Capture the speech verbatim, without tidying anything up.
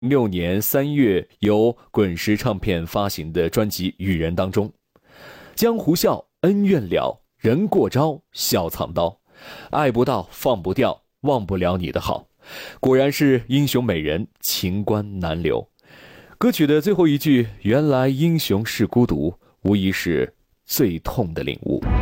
六年三月由滚石唱片发行的专辑《雨人》当中，江湖笑，恩怨了，人过招，笑藏刀，爱不到，放不掉，忘不了你的好，果然是英雄美人，情关难留。歌曲的最后一句，原来英雄是孤独，无疑是最痛的领悟。